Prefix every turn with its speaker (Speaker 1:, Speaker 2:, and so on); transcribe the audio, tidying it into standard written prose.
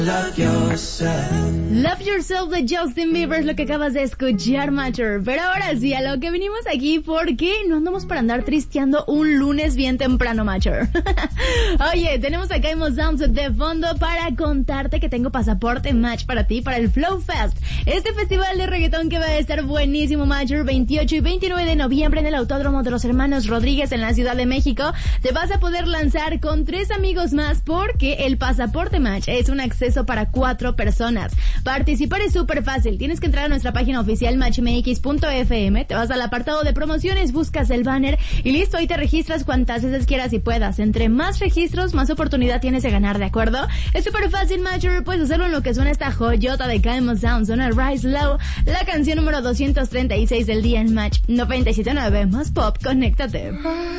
Speaker 1: Love Yourself de Justin Bieber es lo que acabas de escuchar, Matcher. Pero ahora sí, a lo que venimos aquí, porque no andamos para andar tristeando un lunes bien temprano, Matcher. Oye, tenemos a Caimos Downs de fondo para contarte que tengo pasaporte match para ti, para el Flow Fest. Este festival de reggaetón que va a estar buenísimo, Matcher, 28 y 29 de noviembre en el Autódromo de los Hermanos Rodríguez en la Ciudad de México. Te vas a poder lanzar con 3 amigos más porque el pasaporte match es un acceso para 4 personas. Participar es súper fácil. Tienes que entrar a nuestra página oficial matchmx.fm, te vas al apartado de promociones, buscas el banner y listo, ahí te registras cuantas veces quieras y puedas. Entre más registros, más oportunidad tienes de ganar, ¿de acuerdo? Es súper fácil, Matcher. Puedes hacerlo en lo que suena esta joyota de Caimos Down, suena Rise Low, la canción número 236 del día en Match 97.9. Más pop, conéctate.